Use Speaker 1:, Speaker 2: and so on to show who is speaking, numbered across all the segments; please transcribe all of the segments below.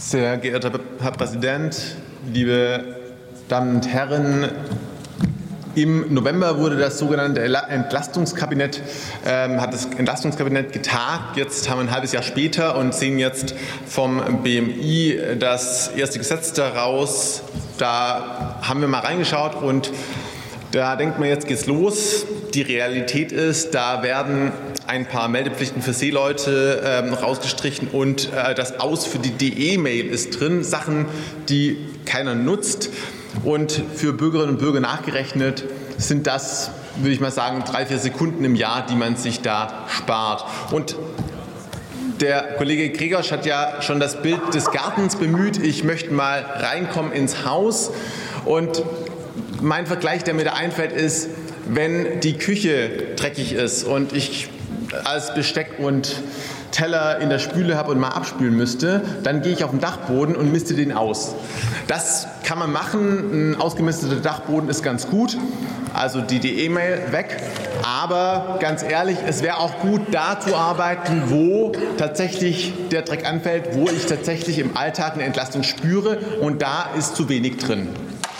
Speaker 1: Sehr geehrter Herr Präsident, liebe Damen und Herren! Im November wurde das sogenannte Entlastungskabinett, hat das Entlastungskabinett getagt. Jetzt haben wir ein halbes Jahr später und sehen jetzt vom BMI das erste Gesetz daraus. Da haben wir mal reingeschaut und da denkt man, jetzt geht's los. Die Realität ist, da werden ein paar Meldepflichten für Seeleute rausgestrichen und das Aus für die DE-Mail ist drin. Sachen, die keiner nutzt. Und für Bürgerinnen und Bürger nachgerechnet sind das, würde ich mal sagen, 3-4 Sekunden im Jahr, die man sich da spart. Und der Kollege Gregorsch hat ja schon das Bild des Gartens bemüht. Ich möchte mal reinkommen ins Haus. Und mein Vergleich, der mir da einfällt, ist, wenn die Küche dreckig ist und ich alles Besteck und Teller in der Spüle habe und mal abspülen müsste, dann gehe ich auf den Dachboden und misste den aus. Das kann man machen. Ein ausgemisteter Dachboden ist ganz gut. Also die DE-Mail weg. Aber ganz ehrlich, es wäre auch gut, da zu arbeiten, wo tatsächlich der Dreck anfällt, wo ich tatsächlich im Alltag eine Entlastung spüre. Und da ist zu wenig drin.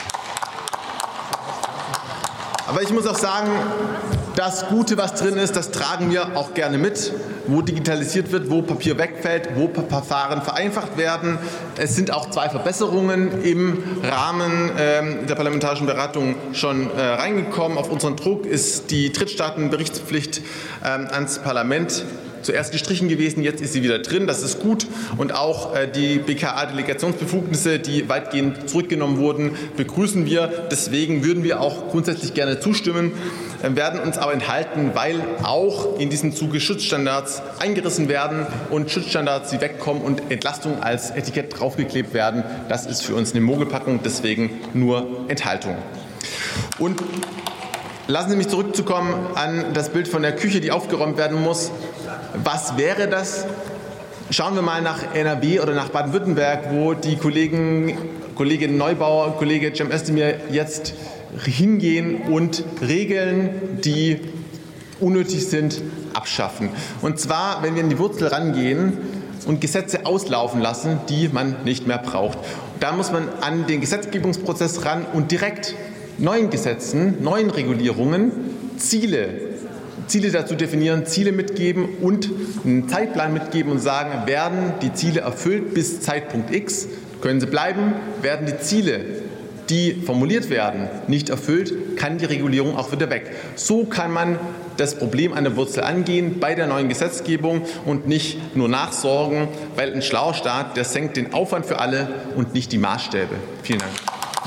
Speaker 1: Aber ich muss auch sagen, das Gute, was drin ist, das tragen wir auch gerne mit, wo digitalisiert wird, wo Papier wegfällt, wo Verfahren vereinfacht werden. Es sind auch 2 Verbesserungen im Rahmen der parlamentarischen Beratung schon reingekommen. Auf unseren Druck ist die Drittstaatenberichtspflicht ans Parlament zuerst gestrichen gewesen, jetzt ist sie wieder drin, das ist gut. Und auch die BKA-Delegationsbefugnisse, die weitgehend zurückgenommen wurden, begrüßen wir. Deswegen würden wir auch grundsätzlich gerne zustimmen, werden uns aber enthalten, weil auch in diesem Zuge Schutzstandards eingerissen werden und Schutzstandards, die wegkommen und Entlastung als Etikett draufgeklebt werden. Das ist für uns eine Mogelpackung, deswegen nur Enthaltung. Und lassen Sie mich zurückzukommen an das Bild von der Küche, die aufgeräumt werden muss. Was wäre das? Schauen wir mal nach NRW oder nach Baden-Württemberg, wo die Kollegin Neubauer und Kollege Cem Özdemir jetzt hingehen und Regeln, die unnötig sind, abschaffen. Und zwar, wenn wir in die Wurzel rangehen und Gesetze auslaufen lassen, die man nicht mehr braucht. Da muss man an den Gesetzgebungsprozess ran und direkt neuen Gesetzen, neuen Regulierungen Ziele dazu definieren, Ziele mitgeben und einen Zeitplan mitgeben und sagen, werden die Ziele erfüllt bis Zeitpunkt X, können sie bleiben, werden die Ziele, die formuliert werden, nicht erfüllt, kann die Regulierung auch wieder weg. So kann man das Problem an der Wurzel angehen bei der neuen Gesetzgebung und nicht nur nachsorgen, weil ein schlauer Staat, der senkt den Aufwand für alle und nicht die Maßstäbe. Vielen Dank.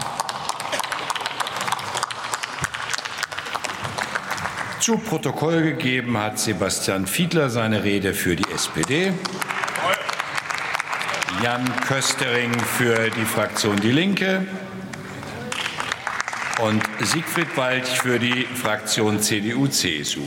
Speaker 2: Zu Protokoll gegeben hat Sebastian Fiedler seine Rede für die SPD. Jan Köstering für die Fraktion Die Linke und Siegfried Walch für die Fraktion CDU/CSU.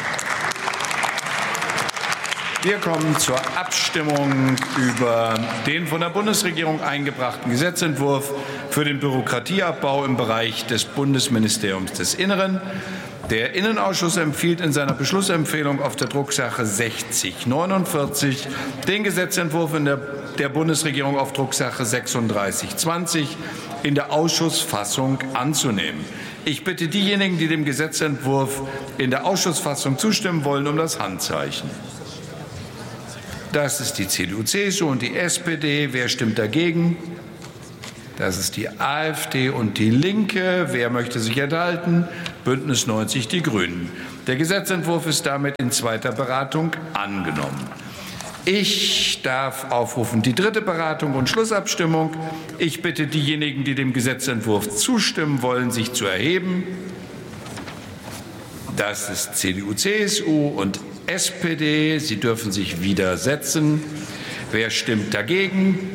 Speaker 2: Wir kommen zur Abstimmung über den von der Bundesregierung eingebrachten Gesetzentwurf für den Bürokratieabbau im Bereich des Bundesministeriums des Inneren. Der Innenausschuss empfiehlt in seiner Beschlussempfehlung auf der Drucksache 6049 den Gesetzentwurf der Bundesregierung auf Drucksache 3620 in der Ausschussfassung anzunehmen. Ich bitte diejenigen, die dem Gesetzentwurf in der Ausschussfassung zustimmen wollen, um das Handzeichen. Das ist die CDU/CSU und die SPD. Wer stimmt dagegen? Das ist die AfD und die Linke. Wer möchte sich enthalten? Bündnis 90, die Grünen. Der Gesetzentwurf ist damit in zweiter Beratung angenommen. Ich darf aufrufen die dritte Beratung und Schlussabstimmung. Ich bitte diejenigen, die dem Gesetzentwurf zustimmen wollen, sich zu erheben. Das ist CDU/CSU und SPD. Sie dürfen sich widersetzen. Wer stimmt dagegen?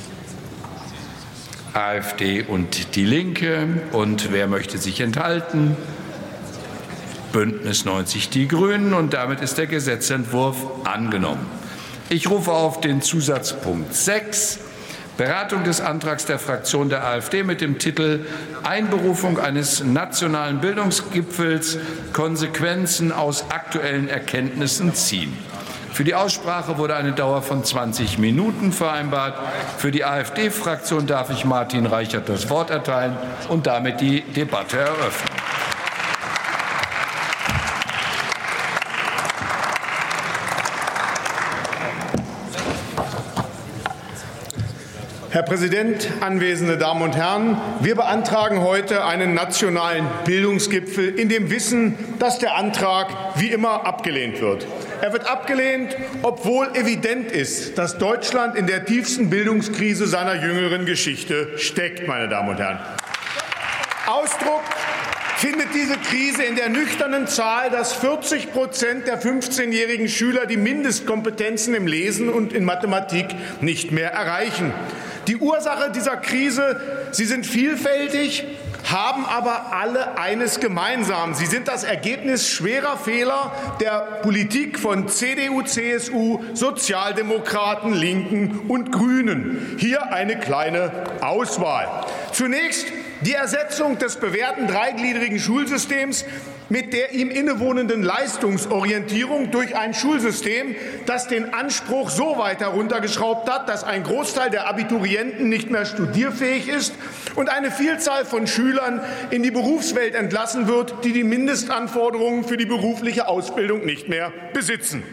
Speaker 2: AfD und die Linke. Und wer möchte sich enthalten? Bündnis 90, die Grünen. Und damit ist der Gesetzentwurf angenommen. Ich rufe auf den Zusatzpunkt 6, Beratung des Antrags der Fraktion der AfD mit dem Titel Einberufung eines nationalen Bildungsgipfels, Konsequenzen aus aktuellen Erkenntnissen ziehen. Für die Aussprache wurde eine Dauer von 20 Minuten vereinbart. Für die AfD-Fraktion darf ich Martin Reichert das Wort erteilen und damit die Debatte eröffnen.
Speaker 3: Herr Präsident, anwesende Damen und Herren! Wir beantragen heute einen nationalen Bildungsgipfel in dem Wissen, dass der Antrag wie immer abgelehnt wird. Er wird abgelehnt, obwohl evident ist, dass Deutschland in der tiefsten Bildungskrise seiner jüngeren Geschichte steckt, meine Damen und Herren. Ausdruck findet diese Krise in der nüchternen Zahl, dass 40% der 15-jährigen Schüler die Mindestkompetenzen im Lesen und in Mathematik nicht mehr erreichen. Die Ursache dieser Krise, sie sind vielfältig, haben aber alle eines gemeinsam. Sie sind das Ergebnis schwerer Fehler der Politik von CDU, CSU, Sozialdemokraten, Linken und Grünen. Hier eine kleine Auswahl. Zunächst die Ersetzung des bewährten dreigliedrigen Schulsystems mit der ihm innewohnenden Leistungsorientierung durch ein Schulsystem, das den Anspruch so weit heruntergeschraubt hat, dass ein Großteil der Abiturienten nicht mehr studierfähig ist und eine Vielzahl von Schülern in die Berufswelt entlassen wird, die die Mindestanforderungen für die berufliche Ausbildung nicht mehr besitzen.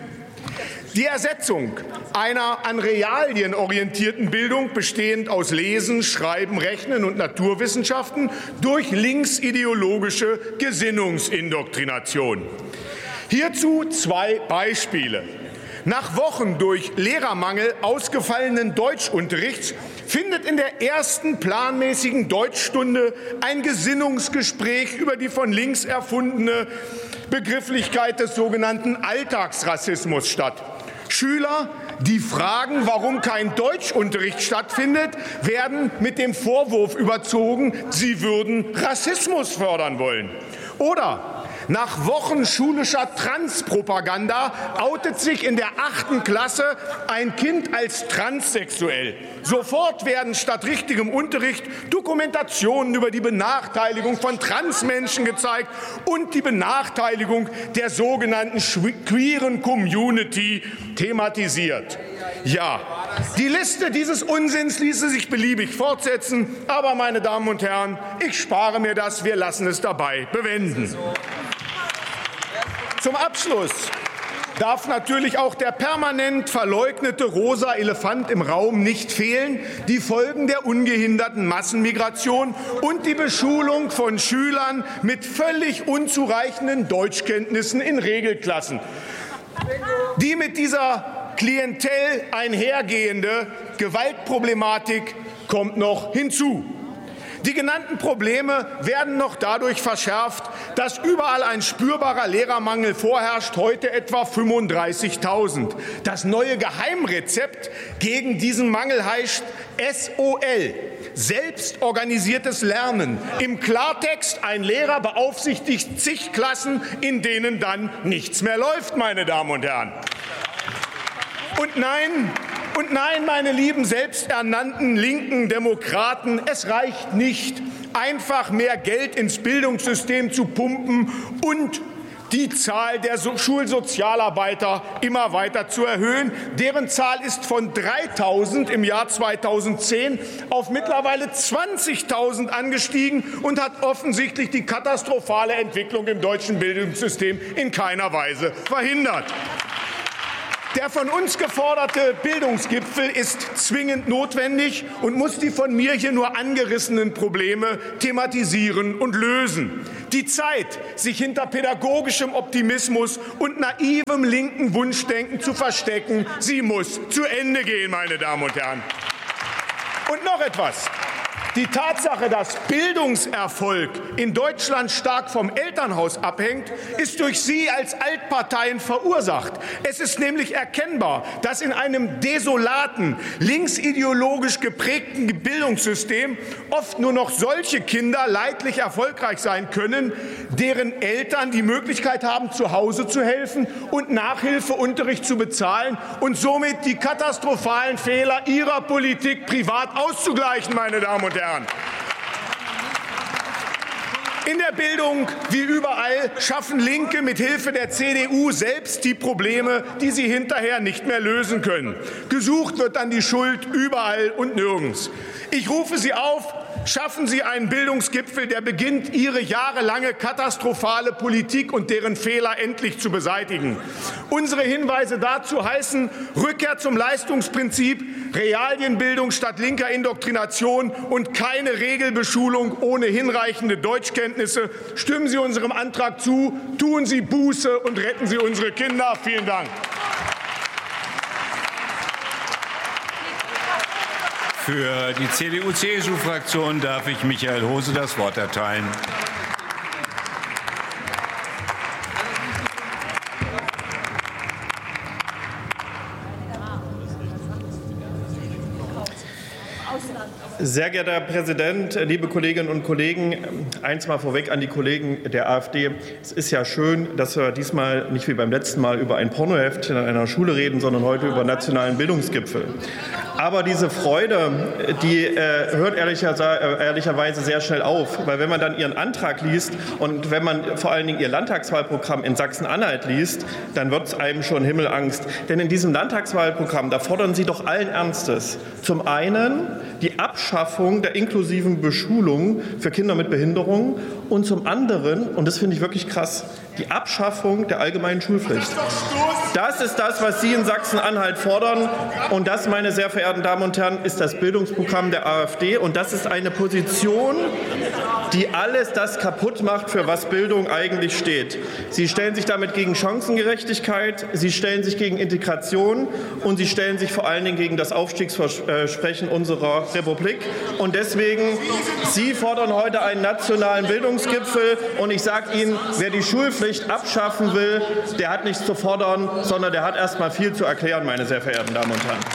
Speaker 3: Die Ersetzung einer an Realien orientierten Bildung, bestehend aus Lesen, Schreiben, Rechnen und Naturwissenschaften, durch linksideologische Gesinnungsindoktrination. Hierzu zwei Beispiele. Nach Wochen durch Lehrermangel ausgefallenen Deutschunterrichts findet in der ersten planmäßigen Deutschstunde ein Gesinnungsgespräch über die von links erfundene Begrifflichkeit des sogenannten Alltagsrassismus statt. Schüler, die fragen, warum kein Deutschunterricht stattfindet, werden mit dem Vorwurf überzogen, sie würden Rassismus fördern wollen. Oder nach Wochen schulischer Transpropaganda outet sich in der 8. Klasse ein Kind als transsexuell. Sofort werden statt richtigem Unterricht Dokumentationen über die Benachteiligung von Transmenschen gezeigt und die Benachteiligung der sogenannten queeren Community thematisiert. Ja, die Liste dieses Unsinns ließe sich beliebig fortsetzen, aber, meine Damen und Herren, ich spare mir das, wir lassen es dabei bewenden. Zum Abschluss darf natürlich auch der permanent verleugnete rosa Elefant im Raum nicht fehlen, die Folgen der ungehinderten Massenmigration und die Beschulung von Schülern mit völlig unzureichenden Deutschkenntnissen in Regelklassen. Die mit dieser Klientel einhergehende Gewaltproblematik kommt noch hinzu. Die genannten Probleme werden noch dadurch verschärft, dass überall ein spürbarer Lehrermangel vorherrscht, heute etwa 35.000. Das neue Geheimrezept gegen diesen Mangel heißt SOL, selbstorganisiertes Lernen. Im Klartext, ein Lehrer beaufsichtigt zig Klassen, in denen dann nichts mehr läuft, meine Damen und Herren. Und nein, meine lieben selbsternannten linken Demokraten, es reicht nicht, einfach mehr Geld ins Bildungssystem zu pumpen und die Zahl der Schulsozialarbeiter immer weiter zu erhöhen. Deren Zahl ist von 3.000 im Jahr 2010 auf mittlerweile 20.000 angestiegen und hat offensichtlich die katastrophale Entwicklung im deutschen Bildungssystem in keiner Weise verhindert. Der von uns geforderte Bildungsgipfel ist zwingend notwendig und muss die von mir hier nur angerissenen Probleme thematisieren und lösen. Die Zeit, sich hinter pädagogischem Optimismus und naivem linken Wunschdenken zu verstecken, sie muss zu Ende gehen, meine Damen und Herren. Und noch etwas. Die Tatsache, dass Bildungserfolg in Deutschland stark vom Elternhaus abhängt, ist durch Sie als Altparteien verursacht. Es ist nämlich erkennbar, dass in einem desolaten, linksideologisch geprägten Bildungssystem oft nur noch solche Kinder leidlich erfolgreich sein können, deren Eltern die Möglichkeit haben, zu Hause zu helfen und Nachhilfeunterricht zu bezahlen und somit die katastrophalen Fehler ihrer Politik privat auszugleichen, meine Damen und Herren. In der Bildung, wie überall, schaffen Linke mit Hilfe der CDU selbst die Probleme, die sie hinterher nicht mehr lösen können. Gesucht wird dann die Schuld überall und nirgends. Ich rufe Sie auf, schaffen Sie einen Bildungsgipfel, der beginnt, Ihre jahrelange katastrophale Politik und deren Fehler endlich zu beseitigen. Unsere Hinweise dazu heißen Rückkehr zum Leistungsprinzip, Realienbildung statt linker Indoktrination und keine Regelbeschulung ohne hinreichende Deutschkenntnisse. Stimmen Sie unserem Antrag zu, tun Sie Buße und retten Sie unsere Kinder. Vielen Dank.
Speaker 2: Für die CDU-CSU-Fraktion darf ich Michael Hose das Wort erteilen.
Speaker 4: Sehr geehrter Herr Präsident, liebe Kolleginnen und Kollegen, eins mal vorweg an die Kollegen der AfD. Es ist ja schön, dass wir diesmal nicht wie beim letzten Mal über ein Pornoheftchen an einer Schule reden, sondern heute über nationalen Bildungsgipfel. Aber diese Freude, die hört ehrlicherweise sehr schnell auf, weil wenn man dann Ihren Antrag liest und wenn man vor allen Dingen Ihr Landtagswahlprogramm in Sachsen-Anhalt liest, dann wird es einem schon Himmelangst. Denn in diesem Landtagswahlprogramm, da fordern Sie doch allen Ernstes zum einen die Abschaffung der inklusiven Beschulung für Kinder mit Behinderung und zum anderen, und das finde ich wirklich krass, die Abschaffung der allgemeinen Schulpflicht. Das ist das, was Sie in Sachsen-Anhalt fordern. Und das, meine sehr verehrten Damen und Herren, ist das Bildungsprogramm der AfD. Und das ist eine Position, die alles das kaputt macht, für was Bildung eigentlich steht. Sie stellen sich damit gegen Chancengerechtigkeit, Sie stellen sich gegen Integration und Sie stellen sich vor allen Dingen gegen das Aufstiegsversprechen unserer Republik. Und deswegen, Sie fordern heute einen nationalen Bildungsgipfel. Und ich sage Ihnen, wer die Schulpflicht abschaffen will, der hat nichts zu fordern, sondern der hat erst mal viel zu erklären, meine sehr verehrten Damen und Herren.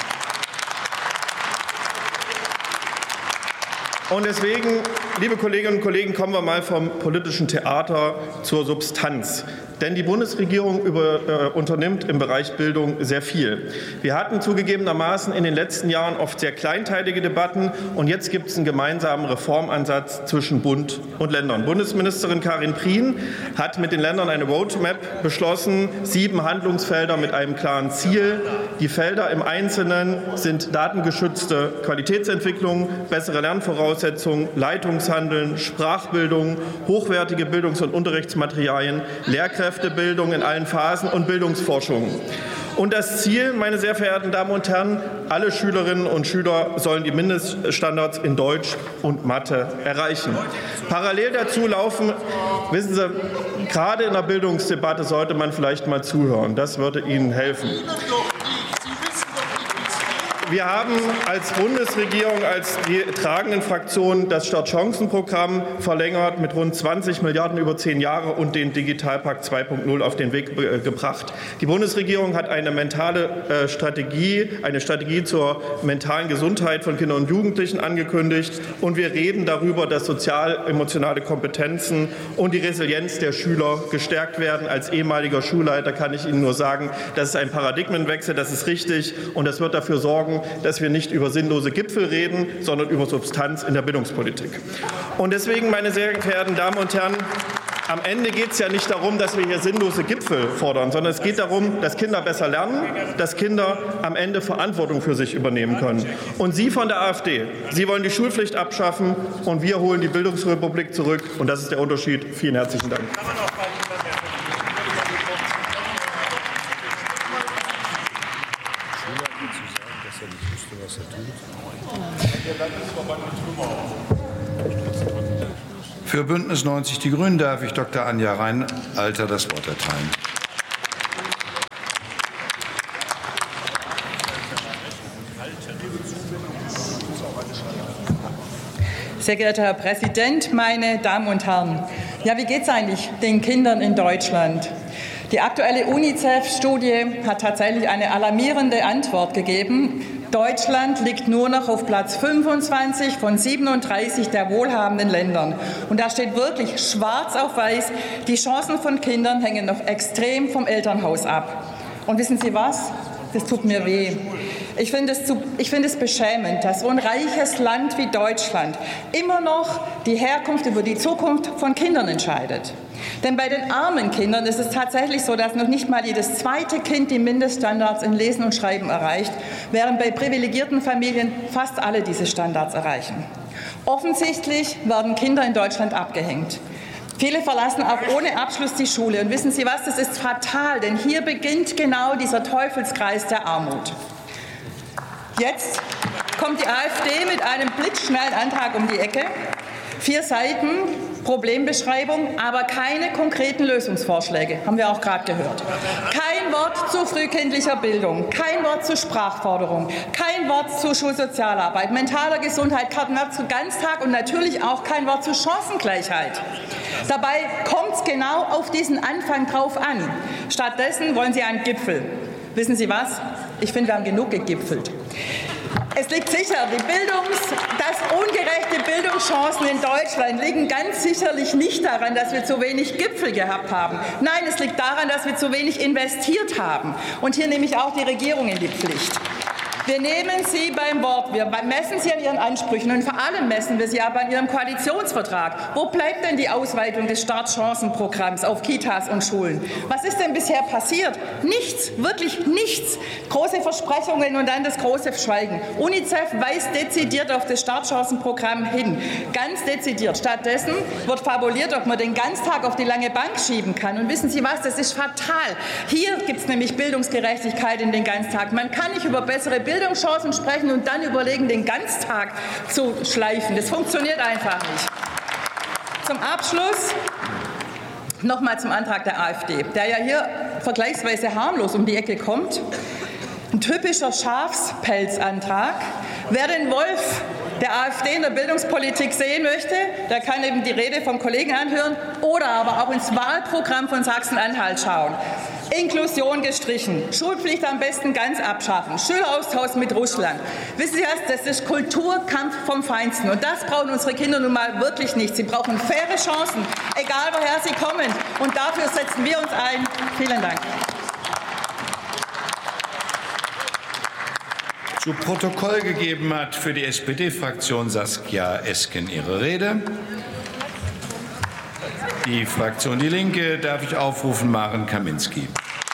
Speaker 4: Und deswegen, liebe Kolleginnen und Kollegen, kommen wir mal vom politischen Theater zur Substanz. Denn die Bundesregierung unternimmt im Bereich Bildung sehr viel. Wir hatten zugegebenermaßen in den letzten Jahren oft sehr kleinteilige Debatten. Und jetzt gibt es einen gemeinsamen Reformansatz zwischen Bund und Ländern. Bundesministerin Karin Prien hat mit den Ländern eine Roadmap beschlossen, 7 Handlungsfelder mit einem klaren Ziel. Die Felder im Einzelnen sind datengeschützte Qualitätsentwicklung, bessere Lernvoraussetzungen, Leitungshandeln, Sprachbildung, hochwertige Bildungs- und Unterrichtsmaterialien, Lehrkräftebildung in allen Phasen und Bildungsforschung. Und das Ziel, meine sehr verehrten Damen und Herren, alle Schülerinnen und Schüler sollen die Mindeststandards in Deutsch und Mathe erreichen. Parallel dazu laufen, wissen Sie, gerade in der Bildungsdebatte sollte man vielleicht mal zuhören. Das würde Ihnen helfen. Wir haben als Bundesregierung, als die tragenden Fraktionen das Startchancenprogramm verlängert mit rund 20 Milliarden über 10 Jahre und den Digitalpakt 2.0 auf den Weg gebracht. Die Bundesregierung hat eine Strategie zur mentalen Gesundheit von Kindern und Jugendlichen angekündigt. Und wir reden darüber, dass sozial-emotionale Kompetenzen und die Resilienz der Schüler gestärkt werden. Als ehemaliger Schulleiter kann ich Ihnen nur sagen, das ist ein Paradigmenwechsel, das ist richtig und das wird dafür sorgen, dass wir nicht über sinnlose Gipfel reden, sondern über Substanz in der Bildungspolitik. Und deswegen, meine sehr verehrten Damen und Herren, am Ende geht es ja nicht darum, dass wir hier sinnlose Gipfel fordern, sondern es geht darum, dass Kinder besser lernen, dass Kinder am Ende Verantwortung für sich übernehmen können. Und Sie von der AfD, Sie wollen die Schulpflicht abschaffen und wir holen die Bildungsrepublik zurück. Und das ist der Unterschied. Vielen herzlichen Dank.
Speaker 2: Für Bündnis 90 Die Grünen darf ich Dr. Anja Reinalter das Wort erteilen.
Speaker 5: Sehr geehrter Herr Präsident, meine Damen und Herren! Ja, wie geht es eigentlich den Kindern in Deutschland? Die aktuelle UNICEF-Studie hat tatsächlich eine alarmierende Antwort gegeben. Deutschland liegt nur noch auf Platz 25 von 37 der wohlhabenden Ländern. Und da steht wirklich schwarz auf weiß, die Chancen von Kindern hängen noch extrem vom Elternhaus ab. Und wissen Sie was? Das tut mir weh. Ich finde es beschämend, dass so ein reiches Land wie Deutschland immer noch die Herkunft über die Zukunft von Kindern entscheidet. Denn bei den armen Kindern ist es tatsächlich so, dass noch nicht mal jedes zweite Kind die Mindeststandards in Lesen und Schreiben erreicht, während bei privilegierten Familien fast alle diese Standards erreichen. Offensichtlich werden Kinder in Deutschland abgehängt. Viele verlassen auch ohne Abschluss die Schule. Und wissen Sie was, das ist fatal, denn hier beginnt genau dieser Teufelskreis der Armut. Jetzt kommt die AfD mit einem blitzschnellen Antrag um die Ecke. 4 Seiten Problembeschreibung, aber keine konkreten Lösungsvorschläge, haben wir auch gerade gehört. Kein Wort zu frühkindlicher Bildung, kein Wort zu Sprachförderung, kein Wort zu Schulsozialarbeit, mentaler Gesundheit, kein Wort zu Ganztag und natürlich auch kein Wort zu Chancengleichheit. Dabei kommt es genau auf diesen Anfang drauf an. Stattdessen wollen Sie einen Gipfel. Wissen Sie was? Ich finde, wir haben genug gegipfelt. Es liegt sicher, dass ungerechte Bildungschancen in Deutschland liegen ganz sicherlich nicht daran, dass wir zu wenig Gipfel gehabt haben. Nein, es liegt daran, dass wir zu wenig investiert haben. Und hier nehme ich auch die Regierung in die Pflicht. Wir nehmen Sie beim Wort, wir messen Sie an Ihren Ansprüchen und vor allem messen wir Sie aber an Ihrem Koalitionsvertrag. Wo bleibt denn die Ausweitung des Startchancenprogramms auf Kitas und Schulen? Was ist denn bisher passiert? Nichts, wirklich nichts. Große Versprechungen und dann das große Schweigen. UNICEF weist dezidiert auf das Startchancenprogramm hin, ganz dezidiert. Stattdessen wird fabuliert, ob man den Ganztag auf die lange Bank schieben kann. Und wissen Sie was, das ist fatal. Hier gibt es nämlich Bildungsgerechtigkeit in den Ganztag. Man kann nicht über bessere Bildungschancen sprechen und dann überlegen, den Ganztag zu schleifen. Das funktioniert einfach nicht. Zum Abschluss noch mal zum Antrag der AfD, der ja hier vergleichsweise harmlos um die Ecke kommt. Ein typischer Schafspelzantrag. Wer den Wolf der AfD in der Bildungspolitik sehen möchte, der kann eben die Rede vom Kollegen anhören oder aber auch ins Wahlprogramm von Sachsen-Anhalt schauen. Inklusion gestrichen, Schulpflicht am besten ganz abschaffen, Schüleraustausch mit Russland. Wissen Sie was, das ist Kulturkampf vom Feinsten und das brauchen unsere Kinder nun mal wirklich nicht. Sie brauchen faire Chancen, egal woher sie kommen und dafür setzen wir uns ein. Vielen Dank.
Speaker 2: Zu Protokoll gegeben hat für die SPD-Fraktion Saskia Esken ihre Rede. Die Fraktion Die Linke darf ich aufrufen, Maren Kaminski.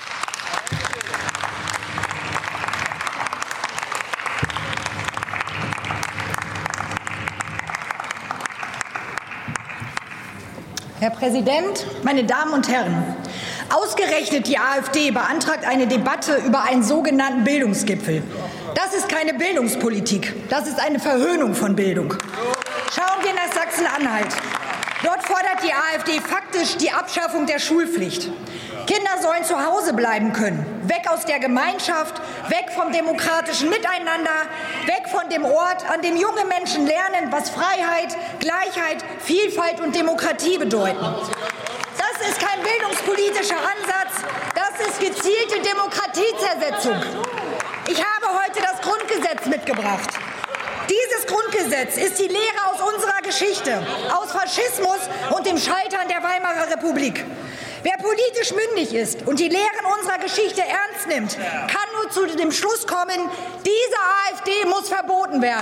Speaker 6: Herr Präsident, meine Damen und Herren! Ausgerechnet die AfD beantragt eine Debatte über einen sogenannten Bildungsgipfel. Das ist keine Bildungspolitik, das ist eine Verhöhnung von Bildung. Schauen wir nach Sachsen-Anhalt. Dort fordert die AfD faktisch die Abschaffung der Schulpflicht. Kinder sollen zu Hause bleiben können, weg aus der Gemeinschaft, weg vom demokratischen Miteinander, weg von dem Ort, an dem junge Menschen lernen, was Freiheit, Gleichheit, Vielfalt und Demokratie bedeuten. Das ist kein bildungspolitischer Ansatz, das ist gezielte Demokratiezersetzung. Ich habe heute das Grundgesetz mitgebracht. Dieses Grundgesetz ist die Lehre aus unserer Geschichte, aus Faschismus und dem Scheitern der Weimarer Republik. Wer politisch mündig ist und die Lehren unserer Geschichte ernst nimmt, kann nur zu dem Schluss kommen, diese AfD muss verboten werden.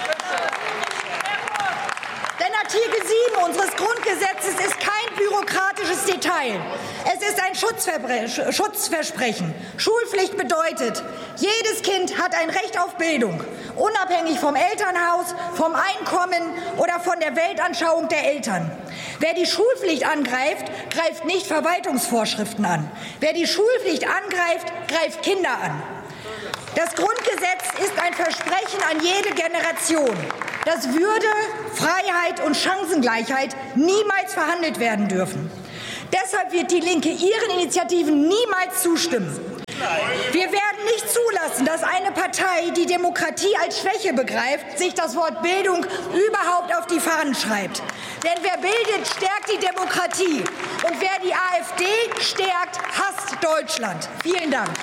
Speaker 6: Denn Artikel 7 unseres Grundgesetzes ist kein bürokratisches Detail. Es ist ein Schutzversprechen. Schulpflicht bedeutet, jedes Kind hat ein Recht auf Bildung, unabhängig vom Elternhaus, vom Einkommen oder von der Weltanschauung der Eltern. Wer die Schulpflicht angreift, greift nicht Verwaltungsvorschriften an. Wer die Schulpflicht angreift, greift Kinder an. Das Grundgesetz ist ein Versprechen an jede Generation, dass Würde, Freiheit und Chancengleichheit niemals verhandelt werden dürfen. Deshalb wird die Linke Ihren Initiativen niemals zustimmen. Wir werden nicht zulassen, dass eine Partei, die Demokratie als Schwäche begreift, sich das Wort Bildung überhaupt auf die Fahnen schreibt. Denn wer bildet, stärkt die Demokratie. Und wer die AfD stärkt, hasst Deutschland. Vielen Dank.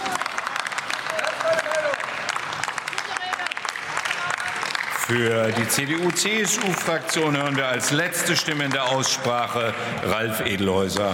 Speaker 2: Für die CDU-CSU-Fraktion hören wir als letzte Stimme in der Aussprache Ralf Edelhäuser.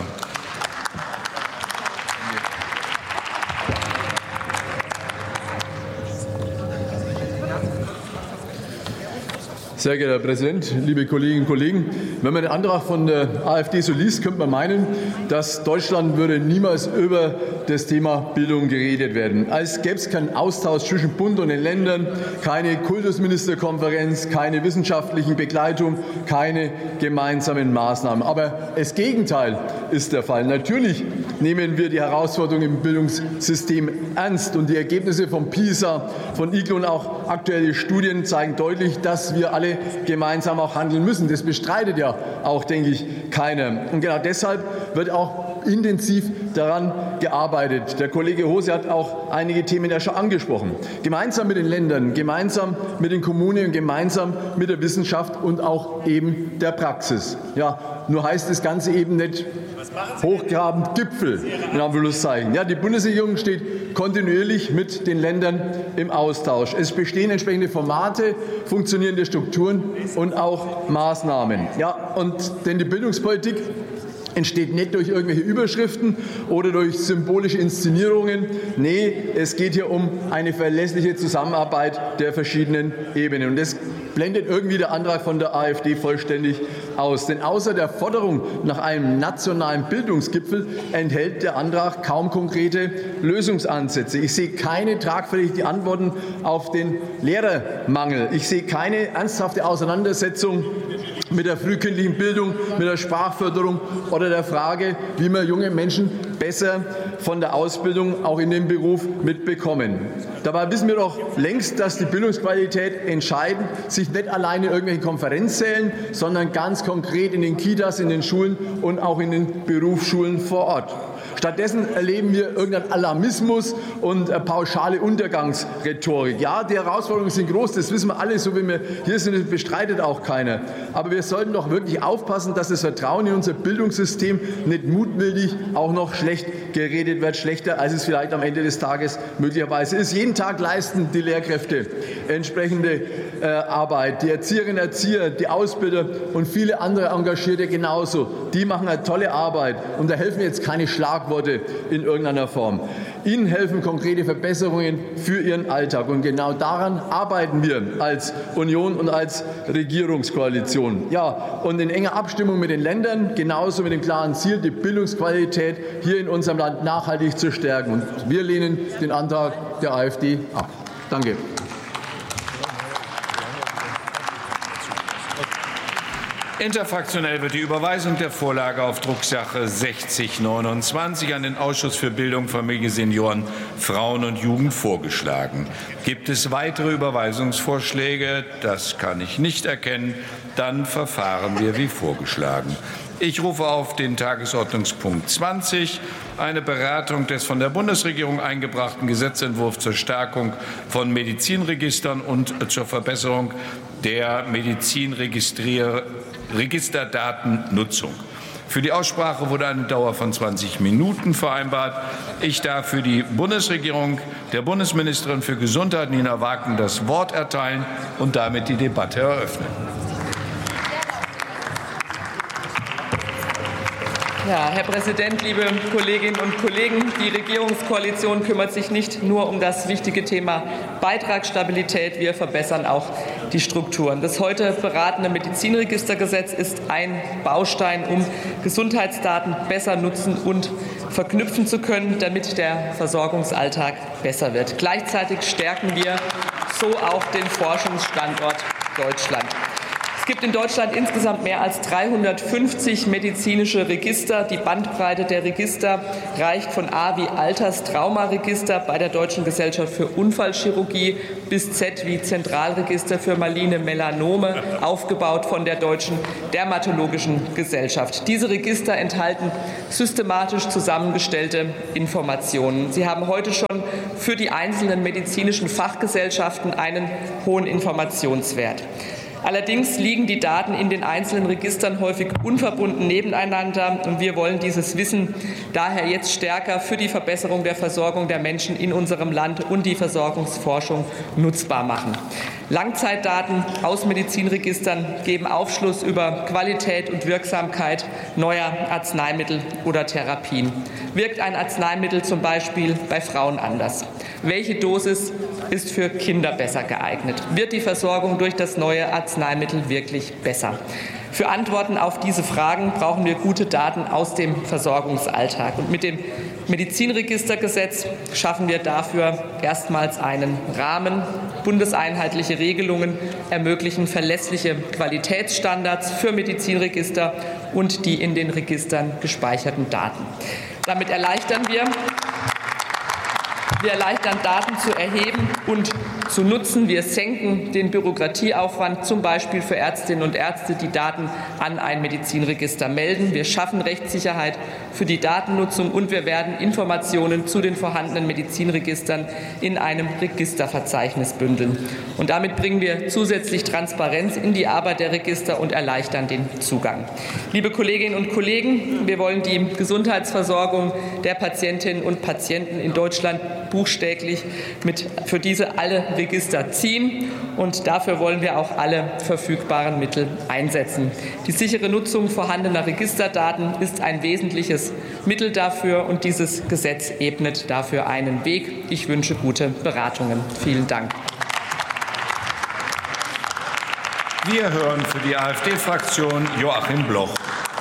Speaker 7: Sehr geehrter Herr Präsident, liebe Kolleginnen und Kollegen! Wenn man den Antrag von der AfD so liest, könnte man meinen, dass Deutschland würde niemals über das Thema Bildung geredet werden. Als gäbe es keinen Austausch zwischen Bund und den Ländern, keine Kultusministerkonferenz, keine wissenschaftlichen Begleitung, keine gemeinsamen Maßnahmen. Aber das Gegenteil ist der Fall. Natürlich nehmen wir die Herausforderungen im Bildungssystem ernst. Und die Ergebnisse von PISA, von IGLO und auch aktuelle Studien zeigen deutlich, dass wir alle gemeinsam auch handeln müssen. Das bestreitet ja auch, denke ich, keiner. Und genau deshalb wird auch intensiv daran gearbeitet. Der Kollege Hose hat auch einige Themen ja schon angesprochen. Gemeinsam mit den Ländern, gemeinsam mit den Kommunen, gemeinsam mit der Wissenschaft und auch eben der Praxis. Ja, nur heißt das Ganze eben nicht hochgrabend Gipfel, in Anführungszeichen. Ja, die Bundesregierung steht kontinuierlich mit den Ländern im Austausch. Es bestehen entsprechende Formate, funktionierende Strukturen und auch Maßnahmen. Ja, denn die Bildungspolitik entsteht nicht durch irgendwelche Überschriften oder durch symbolische Inszenierungen. Nee, es geht hier um eine verlässliche Zusammenarbeit der verschiedenen Ebenen. Und das blendet irgendwie der Antrag von der AfD vollständig aus. Denn außer der Forderung nach einem nationalen Bildungsgipfel enthält der Antrag kaum konkrete Lösungsansätze. Ich sehe keine tragfähigen Antworten auf den Lehrermangel. Ich sehe keine ernsthafte Auseinandersetzung mit der frühkindlichen Bildung, mit der Sprachförderung oder der Frage, wie wir junge Menschen besser von der Ausbildung auch in den Beruf mitbekommen. Dabei wissen wir doch längst, dass die Bildungsqualität entscheidend sich nicht alleine in irgendwelchen Konferenzsälen, sondern ganz konkret in den Kitas, in den Schulen und auch in den Berufsschulen vor Ort. Stattdessen erleben wir irgendeinen Alarmismus und pauschale Untergangsrhetorik. Ja, die Herausforderungen sind groß, das wissen wir alle, so wie wir hier sind, das bestreitet auch keiner. Aber wir sollten doch wirklich aufpassen, dass das Vertrauen in unser Bildungssystem nicht mutwillig auch noch schlecht geredet wird, schlechter als es vielleicht am Ende des Tages möglicherweise ist. Jeden Tag leisten die Lehrkräfte entsprechende Arbeit, die Erzieherinnen und Erzieher, die Ausbilder und viele andere Engagierte genauso. Die machen eine tolle Arbeit und da helfen jetzt keine Schlagworte in irgendeiner Form. Ihnen helfen konkrete Verbesserungen für Ihren Alltag. Und genau daran arbeiten wir als Union und als Regierungskoalition. Ja, und in enger Abstimmung mit den Ländern, genauso mit dem klaren Ziel, die Bildungsqualität hier in unserem Land nachhaltig zu stärken. Und wir lehnen den Antrag der AfD ab. Danke.
Speaker 2: Interfraktionell wird die Überweisung der Vorlage auf Drucksache 6029 an den Ausschuss für Bildung, Familie, Senioren, Frauen und Jugend vorgeschlagen. Gibt es weitere Überweisungsvorschläge? Das kann ich nicht erkennen. Dann verfahren wir wie vorgeschlagen. Ich rufe auf den Tagesordnungspunkt 20, eine Beratung des von der Bundesregierung eingebrachten Gesetzentwurfs zur Stärkung von Medizinregistern und zur Verbesserung der Medizinregisterdatennutzung. Für die Aussprache wurde eine Dauer von 20 Minuten vereinbart. Ich darf für die Bundesregierung der Bundesministerin für Gesundheit, Nina Wagner, das Wort erteilen und damit die Debatte eröffnen.
Speaker 8: Ja, Herr Präsident, liebe Kolleginnen und Kollegen! Die Regierungskoalition kümmert sich nicht nur um das wichtige Thema Beitragsstabilität, wir verbessern auch die Strukturen. Das heute beratene Medizinregistergesetz ist ein Baustein, um Gesundheitsdaten besser nutzen und verknüpfen zu können, damit der Versorgungsalltag besser wird. Gleichzeitig stärken wir so auch den Forschungsstandort Deutschland. Es gibt in Deutschland insgesamt mehr als 350 medizinische Register. Die Bandbreite der Register reicht von A wie Alterstraumaregister bei der Deutschen Gesellschaft für Unfallchirurgie bis Z wie Zentralregister für maligne Melanome, aufgebaut von der Deutschen Dermatologischen Gesellschaft. Diese Register enthalten systematisch zusammengestellte Informationen. Sie haben heute schon für die einzelnen medizinischen Fachgesellschaften einen hohen Informationswert. Allerdings liegen die Daten in den einzelnen Registern häufig unverbunden nebeneinander. Und wir wollen dieses Wissen daher jetzt stärker für die Verbesserung der Versorgung der Menschen in unserem Land und die Versorgungsforschung nutzbar machen. Langzeitdaten aus Medizinregistern geben Aufschluss über Qualität und Wirksamkeit neuer Arzneimittel oder Therapien. Wirkt ein Arzneimittel zum Beispiel bei Frauen anders? Welche Dosis ist für Kinder besser geeignet? Wird die Versorgung durch das neue Arzneimittel wirklich besser? Für Antworten auf diese Fragen brauchen wir gute Daten aus dem Versorgungsalltag. Und mit dem Medizinregistergesetz schaffen wir dafür erstmals einen Rahmen. Bundeseinheitliche Regelungen ermöglichen verlässliche Qualitätsstandards für Medizinregister und die in den Registern gespeicherten Daten. Damit erleichtern wir Daten zu erheben und zu nutzen. Wir senken den Bürokratieaufwand, zum Beispiel für Ärztinnen und Ärzte, die Daten an ein Medizinregister melden. Wir schaffen Rechtssicherheit für die Datennutzung und wir werden Informationen zu den vorhandenen Medizinregistern in einem Registerverzeichnis bündeln. Und damit bringen wir zusätzlich Transparenz in die Arbeit der Register und erleichtern den Zugang. Liebe Kolleginnen und Kollegen, wir wollen die Gesundheitsversorgung der Patientinnen und Patienten in Deutschland buchstäblich für diese alle Register ziehen. Und dafür wollen wir auch alle verfügbaren Mittel einsetzen. Die sichere Nutzung vorhandener Registerdaten ist ein wesentliches Mittel dafür. Und dieses Gesetz ebnet dafür einen Weg. Ich wünsche gute Beratungen. Vielen Dank.
Speaker 2: Wir hören für die AfD-Fraktion Joachim Bloch.